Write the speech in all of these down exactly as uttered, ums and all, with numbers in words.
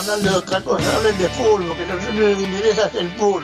Hablan de otra cosa, hablen de fútbol, que lo que les interesa es el fútbol.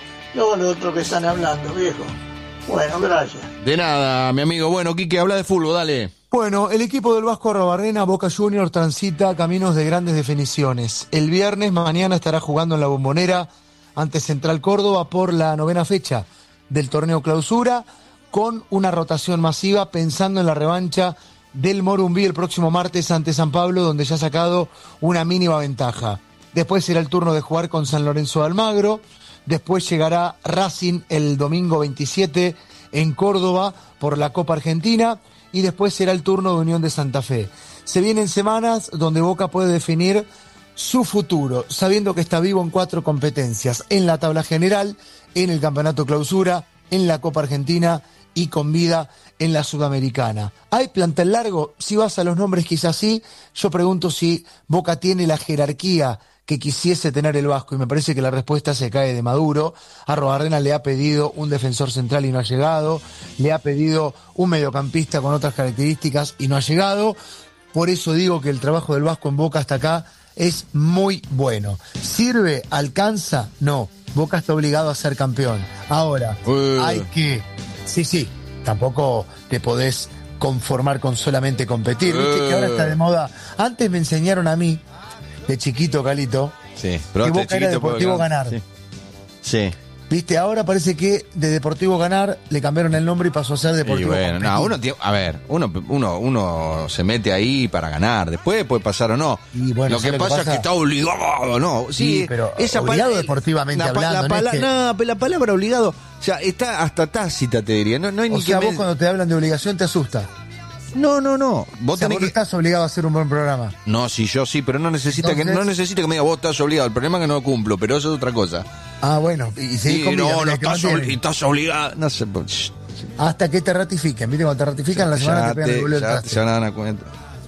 No lo otro que están hablando, viejo. Bueno, gracias. De nada, mi amigo. Bueno, Quique, habla de fútbol, dale. Bueno, el equipo del Vasco Arrobarrena, Boca Juniors, transita caminos de grandes definiciones. El viernes, mañana, estará jugando en la Bombonera ante Central Córdoba por la novena fecha del torneo Clausura, con una rotación masiva pensando en la revancha del Morumbí el próximo martes ante San Pablo, donde ya ha sacado una mínima ventaja. Después será el turno de jugar con San Lorenzo de Almagro. Después llegará Racing el domingo veintisiete en Córdoba por la Copa Argentina. Y después será el turno de Unión de Santa Fe. Se vienen semanas donde Boca puede definir su futuro, sabiendo que está vivo en cuatro competencias: en la tabla general, en el Campeonato Clausura, en la Copa Argentina y con vida en la Sudamericana. ¿Hay plantel largo? Si vas a los nombres, quizás sí. Yo pregunto si Boca tiene la jerarquía que quisiese tener el Vasco, y me parece que la respuesta se cae de Maduro. Arrobarrena le ha pedido un defensor central y no ha llegado, le ha pedido un mediocampista con otras características y no ha llegado. Por eso digo que el trabajo del Vasco en Boca hasta acá es muy bueno. ¿Sirve? ¿Alcanza? No. Boca está obligado a ser campeón. Ahora, uh. hay que... Sí, sí, tampoco te podés conformar con solamente competir. Uh. Viste que ahora está de moda. Antes me enseñaron a mí, de chiquito, Calito, sí, pero que Boca era Deportivo Ganar. Sí. sí. Viste, ahora parece que de Deportivo Ganar le cambiaron el nombre y pasó a ser Deportivo y bueno, no, uno tiene, a ver, uno, uno, uno se mete ahí para ganar, después puede pasar o no. Y bueno, lo que lo pasa, que pasa es que está obligado, ¿no? Sí, sí, pero esa obligado pala, deportivamente la, hablando. La, pala, no es que... no, pero la palabra obligado, o sea, está hasta tácita, te diría. No, no hay o ni sea, que vos me... cuando te hablan de obligación te asusta. No, no, no. Vos, o sea, tenés vos que... no estás obligado a hacer un buen programa. No, sí, yo sí, pero no necesita Entonces... que no necesita que me diga vos estás obligado. El problema es que no lo cumplo, pero eso es otra cosa. Ah, bueno. Y, sí, no, no, no estás, obli estás obligado. No sé. Hasta que te ratifiquen. ¿Viste? Cuando te ratifican, la semana te pegan el boleto. Ya, ya van a dar cuenta.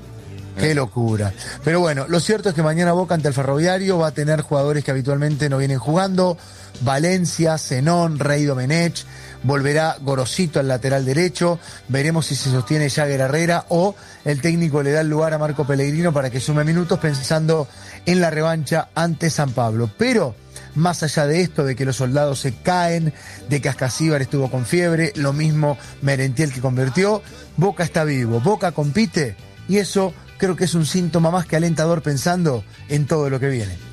Qué locura. Pero bueno, lo cierto es que mañana Boca ante el Ferroviario va a tener jugadores que habitualmente no vienen jugando. Valencia, Zenón, Rey Domenech. Volverá Gorosito al lateral derecho. Veremos si se sostiene Jagger Herrera o el técnico le da el lugar a Marco Pellegrino para que sume minutos pensando en la revancha ante San Pablo. Pero más allá de esto, de que los soldados se caen, de que Ascasíbar estuvo con fiebre, lo mismo Merentiel que convirtió, Boca está vivo, Boca compite y eso creo que es un síntoma más que alentador pensando en todo lo que viene.